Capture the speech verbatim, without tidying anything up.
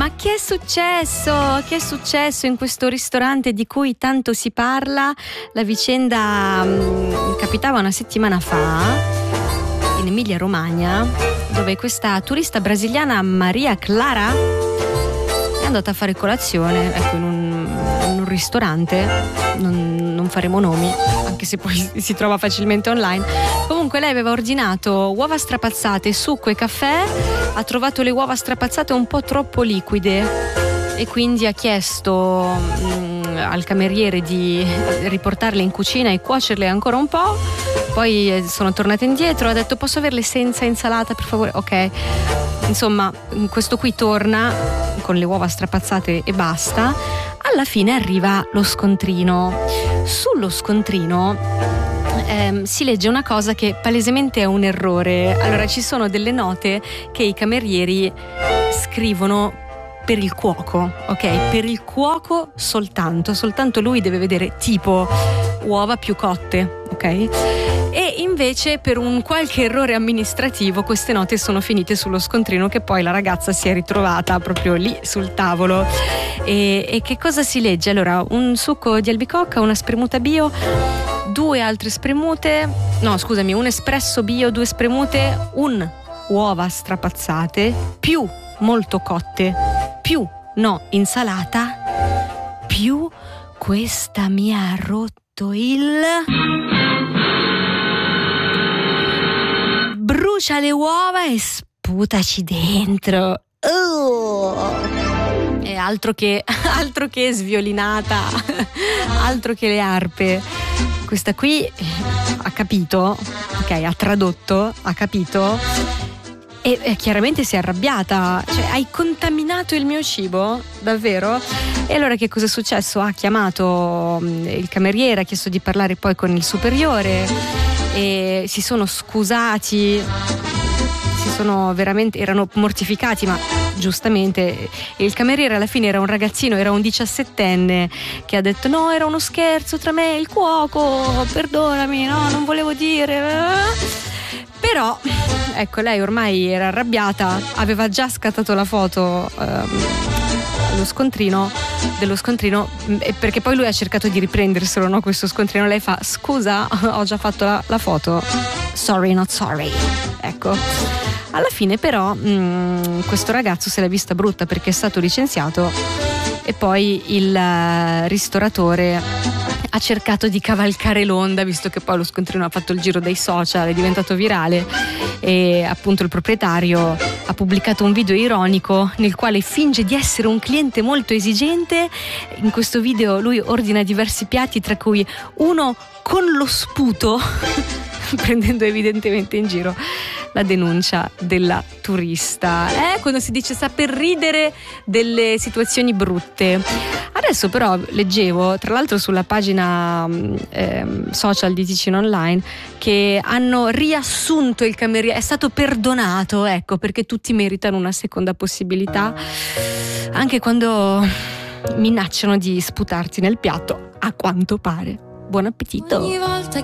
ma che è successo? Che è successo in questo ristorante di cui tanto si parla? La vicenda mh, capitava una settimana fa in Emilia Romagna, dove questa turista brasiliana Maria Clara è andata a fare colazione, ecco, in un, in un ristorante, non, non faremo nomi, anche se poi si trova facilmente online. Comunque lei aveva ordinato uova strapazzate, succo e caffè, ha trovato le uova strapazzate un po' troppo liquide e quindi ha chiesto mh, al cameriere di riportarle in cucina e cuocerle ancora un po'. Poi sono tornata indietro, ha detto: posso averle senza insalata per favore? Ok, insomma questo qui torna con le uova strapazzate e basta. Alla fine arriva lo scontrino. Sullo scontrino ehm, si legge una cosa che palesemente è un errore. Allora, ci sono delle note che i camerieri scrivono per il cuoco, ok? Per il cuoco soltanto, soltanto lui deve vedere tipo uova più cotte, ok? E invece per un qualche errore amministrativo queste note sono finite sullo scontrino, che poi la ragazza si è ritrovata proprio lì sul tavolo. E, e che cosa si legge? Allora, un succo di albicocca, una spremuta bio, due altre spremute, no scusami, un espresso bio, due spremute, un uova strapazzate, più molto cotte, più no insalata, più questa mi ha rotto il... brucia le uova e sputaci dentro. Uh. E altro che altro che sviolinata, altro che le arpe. Questa qui ha capito, ok, ha tradotto, ha capito e, e chiaramente si è arrabbiata. Cioè, hai contaminato il mio cibo? Davvero? E allora che cosa è successo? Ha chiamato il cameriere, ha chiesto di parlare poi con il superiore e si sono scusati, si sono veramente, erano mortificati, ma giustamente. Il cameriere alla fine era un ragazzino, era un diciassettenne che ha detto: no, era uno scherzo tra me e il cuoco, perdonami, no, non volevo dire. Però ecco, lei ormai era arrabbiata, aveva già scattato la foto ehm, allo scontrino dello scontrino, perché poi lui ha cercato di riprenderselo, no, questo scontrino. Lei fa: scusa, ho già fatto la, la foto, sorry not sorry. Ecco, alla fine però mh, questo ragazzo se l'è vista brutta perché è stato licenziato e poi il uh, ristoratore ha cercato di cavalcare l'onda, visto che poi lo scontrino ha fatto il giro dei social, è diventato virale, e appunto il proprietario ha pubblicato un video ironico nel quale finge di essere un cliente molto esigente. In questo video lui ordina diversi piatti, tra cui uno con lo sputo prendendo evidentemente in giro la denuncia della turista. Eh, quando si dice saper ridere delle situazioni brutte. Adesso però leggevo, tra l'altro sulla pagina eh, social di Ticino Online, che hanno riassunto il cameriere, è stato perdonato, ecco, perché tutti meritano una seconda possibilità, anche quando minacciano di sputarti nel piatto, a quanto pare. Buon appetito. Ogni volta